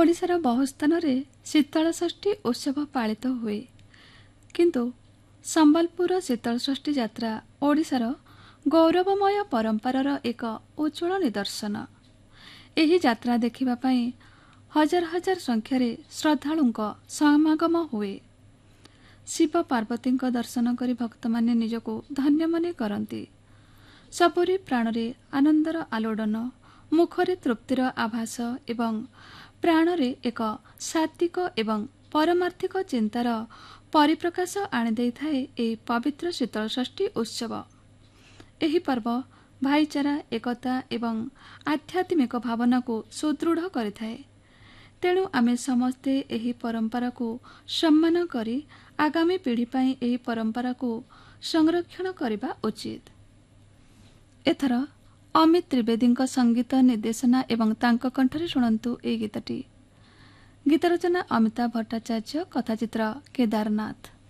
ଓଡ଼ିଶାର ବହୁ ସ୍ଥାନରେ ଶୀତଳଷଷ୍ଠୀ ଉତ୍ସବ ପାଳିତ ହୁଏ, କିନ୍ତୁ ସମ୍ବଲପୁର ଶୀତଳଷଷ୍ଠୀ ଯାତ୍ରା ଓଡ଼ିଶାର ଗୌରବମୟ ପରମ୍ପରାର ଏକ ଉଜ୍ଜ୍ୱଳ ନିଦର୍ଶନ। ଏହି ଯାତ୍ରା ଦେଖିବା ପାଇଁ ହଜାର ହଜାର ସଂଖ୍ୟାରେ ଶ୍ରଦ୍ଧାଳୁଙ୍କ ସମାଗମ ହୁଏ। ଶିବ ପାର୍ବତୀଙ୍କ ଦର୍ଶନ କରି ଭକ୍ତମାନେ ନିଜକୁ ଧନ୍ୟ ମନେ କରନ୍ତି। ସବୁରି ପ୍ରାଣରେ ଆନନ୍ଦର ଆଲୋଡ଼ନ, ମୁଖରେ ତୃପ୍ତିର ଆଭାସ ଏବଂ ପ୍ରାଣରେ ଏକ ସାତ୍ତ୍ୱିକ ଏବଂ ପରମାର୍ଥିକ ଚିନ୍ତାର ପରିପ୍ରକାଶ ଆଣିଦେଇଥାଏ ଏହି ପବିତ୍ର ଶୀତଳଷଷ୍ଠୀ ଉତ୍ସବ। ଏହି ପର୍ବ ଭାଇଚାରା, ଏକତା ଏବଂ ଆଧ୍ୟାତ୍ମିକ ଭାବନାକୁ ସୁଦୃଢ଼ କରିଥାଏ। ତେଣୁ ଆମେ ସମସ୍ତେ ଏହି ପରମ୍ପରାକୁ ସମ୍ମାନ କରି ଆଗାମୀ ପିଢ଼ି ପାଇଁ ଏହି ପରମ୍ପରାକୁ ସଂରକ୍ଷଣ କରିବା ଉଚିତ। ଏଥର ଅମିତ ତ୍ରିବେଦୀଙ୍କ ସଙ୍ଗୀତ ନିର୍ଦ୍ଦେଶନା ଏବଂ ତାଙ୍କ କଣ୍ଠରେ ଶୁଣନ୍ତୁ ଏହି ଗୀତଟି। ଗୀତ ରଚନା ଅମିତାଭ ଭଟ୍ଟାଚାର୍ଯ୍ୟ, କଥାଚିତ୍ର କେଦାରନାଥ।